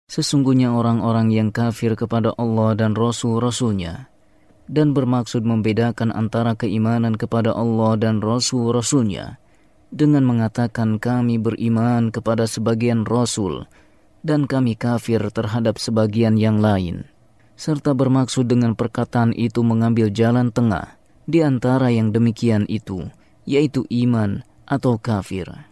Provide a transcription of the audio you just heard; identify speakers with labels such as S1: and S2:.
S1: Sesungguhnya orang-orang yang kafir kepada Allah dan Rasul-Rasulnya dan bermaksud membedakan antara keimanan kepada Allah dan Rasul-Rasulnya dengan mengatakan kami beriman kepada sebagian Rasul dan kami kafir terhadap sebagian yang lain, serta bermaksud dengan perkataan itu mengambil jalan tengah di antara yang demikian itu, yaitu iman atau kafir.